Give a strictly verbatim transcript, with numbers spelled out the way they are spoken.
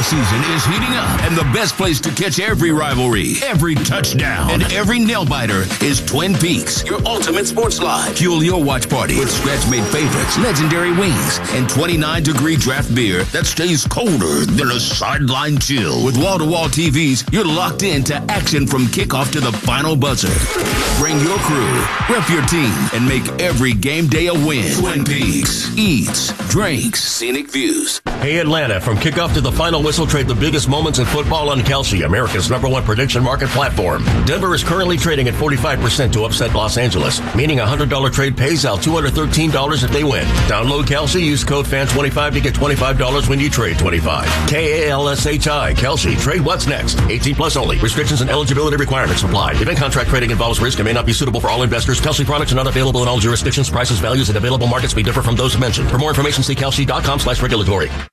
season is heating up, and the best place to catch every rivalry, every touchdown, and every nail-biter is Twin Peaks, your ultimate sports lodge. Fuel your watch party with scratch-made favorites, legendary wings, and twenty-nine degree draft beer that stays colder than a sideline chill. With wall-to-wall T Vs, you're locked into action from kickoff to the final buzzer. Bring your crew, rep your team, and make every game day a win. Twin Peaks. Eats, drinks, scenic views. Hey Atlanta, from kickoff to the final whistle, trade the biggest moments in football on Kelsey, America's number one prediction market platform. Denver is currently trading at forty-five percent to upset Los Angeles, meaning a one hundred dollars trade pays out two hundred thirteen dollars if they win. Download Kelsey, use code fan twenty-five to get twenty-five dollars when you trade twenty-five. K A L S H I, Kelsey. Trade what's next. eighteen plus only. Restrictions and eligibility requirements apply. Event contract trading involves risk and may not be suitable for all investors. Kelsey products are not available in all jurisdictions. Prices, values, and available markets may differ from those mentioned. For more information, see kelsey dot com slash regulatory.